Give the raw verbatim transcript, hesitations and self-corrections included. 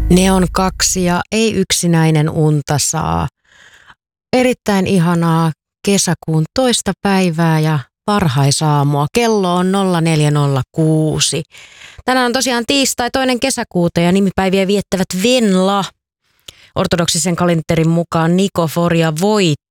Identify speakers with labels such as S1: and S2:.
S1: Ne on kaksi ja ei yksinäinen unta saa. Erittäin ihanaa kesäkuun toista päivää ja varhaisaamua. Kello on nolla neljä nolla kuusi. Tänään on tosiaan tiistai toinen kesäkuuta ja nimipäiviä viettävät Venla. Ortodoksisen kalenterin mukaan Nikofor ja Voit